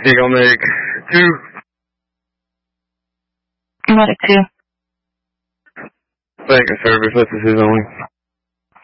Eagle Medic 2. Medic 2. Thank you, service. This is only.